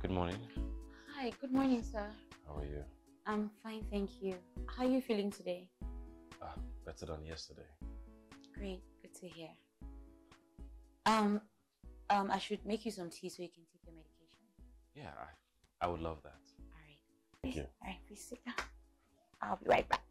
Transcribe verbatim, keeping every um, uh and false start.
Good morning. Hi, good morning, sir. How are you? I'm fine, thank you. How are you feeling today? Ah, better than yesterday. Great, good to hear. Um, um, I should make you some tea so you can take your medication. Yeah, I, I would love that. All right. Thank you. All right, please sit down. I'll be right back.